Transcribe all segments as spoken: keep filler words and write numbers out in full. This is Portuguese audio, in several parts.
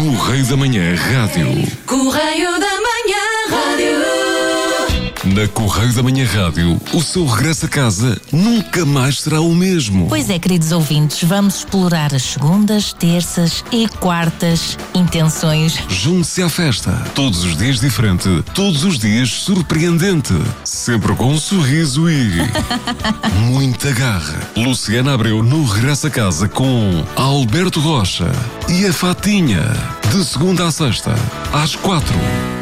Correio da Manhã Rádio. Correio da Manhã Rádio. Na Correio da Manhã Rádio, o seu regresso a casa nunca mais será o mesmo. Pois é, queridos ouvintes, vamos explorar as segundas, terças e quartas intenções. Junte-se à festa. Todos os dias diferente, todos os dias surpreendente. Sempre com um sorriso e muita garra. Luciana Abreu no regresso a casa com Alberto Rocha e a Fatinha. De segunda à sexta, às quatro.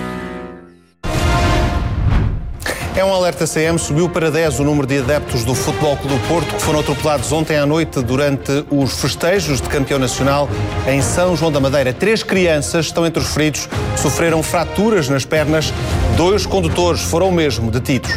É um alerta C M, subiu para dez o número de adeptos do Futebol Clube do Porto que foram atropelados ontem à noite durante os festejos de campeão nacional em São João da Madeira. Três crianças estão entre os feridos, sofreram fraturas nas pernas, dois condutores foram mesmo detidos.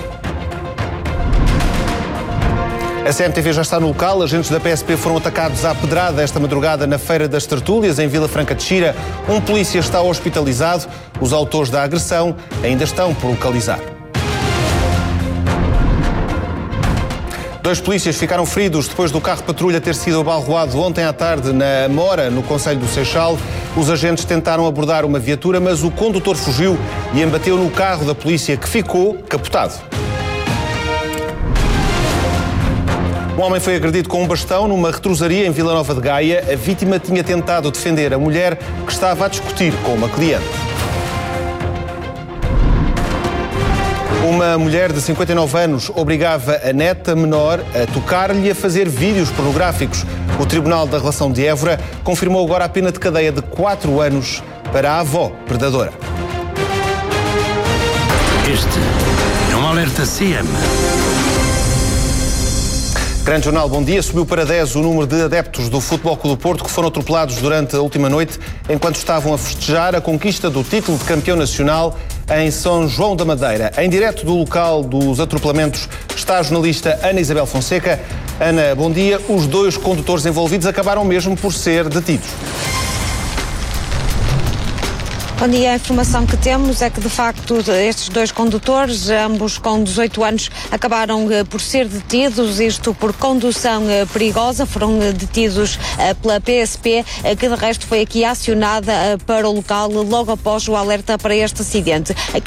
A C M T V já está no local. Agentes da P S P foram atacados à pedrada esta madrugada na Feira das Tertúlias, em Vila Franca de Xira. Um polícia está hospitalizado. Os autores da agressão ainda estão por localizar. Dois polícias ficaram feridos depois do carro-patrulha ter sido abalroado ontem à tarde na Mora, no concelho do Seixal. Os agentes tentaram abordar uma viatura, mas o condutor fugiu e embateu no carro da polícia, que ficou capotado. Um homem foi agredido com um bastão numa retrosaria em Vila Nova de Gaia. A vítima tinha tentado defender a mulher que estava a discutir com uma cliente. Uma mulher de cinquenta e nove anos obrigava a neta menor a tocar-lhe e a fazer vídeos pornográficos. O Tribunal da Relação de Évora confirmou agora a pena de cadeia de quatro anos para a avó predadora. Este é um alerta C M. Grande Jornal, bom dia. Subiu para dez o número de adeptos do Futebol Clube do Porto que foram atropelados durante a última noite enquanto estavam a festejar a conquista do título de campeão nacional em São João da Madeira. Em direto do local dos atropelamentos está a jornalista Ana Isabel Fonseca. Ana, bom dia. Os dois condutores envolvidos acabaram mesmo por ser detidos. Bom dia, a informação que temos é que, de facto, estes dois condutores, ambos com dezoito anos, acabaram por ser detidos, isto por condução perigosa, foram detidos pela P S P, que de resto foi aqui acionada para o local logo após o alerta para este acidente.